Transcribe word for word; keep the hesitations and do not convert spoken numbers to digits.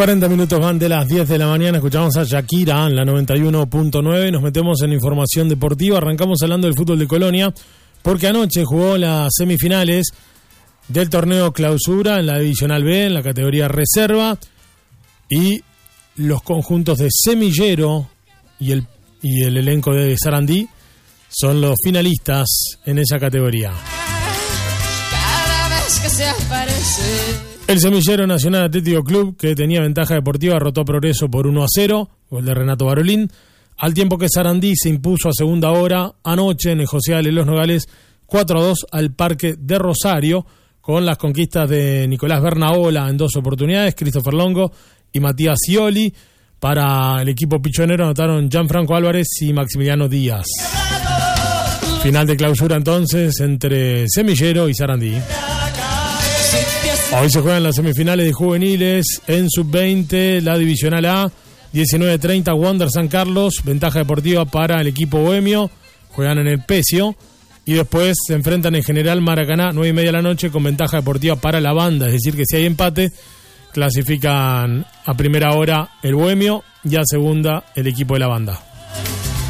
cuarenta minutos van de las diez de la mañana, escuchamos a Shakira en la noventa y uno punto nueve, nos metemos en información deportiva, arrancamos hablando del fútbol de Colonia, porque anoche jugó las semifinales del torneo Clausura en la Divisional B, en la categoría Reserva, y los conjuntos de Semillero y el, y el elenco de Sarandí son los finalistas en esa categoría. Cada vez que se aparece. El Semillero Nacional Atlético Club, que tenía ventaja deportiva, derrotó a Progreso por uno a cero, gol de Renato Barolín, al tiempo que Sarandí se impuso a segunda hora anoche en el José de Los Nogales cuatro a dos al Parque de Rosario, con las conquistas de Nicolás Bernaola en dos oportunidades, Christopher Longo y Matías Scioli. Para el equipo pichonero anotaron Gianfranco Álvarez y Maximiliano Díaz. Final de Clausura entonces entre Semillero y Sarandí. Hoy se juegan las semifinales de juveniles en sub veinte, la Divisional A, diecinueve treinta, Wander San Carlos, ventaja deportiva para el equipo bohemio, juegan en el Pecio, y después se enfrentan en General Maracaná, nueve y media de la noche, con ventaja deportiva para la banda, es decir que si hay empate, clasifican a primera hora el bohemio y a segunda el equipo de la banda.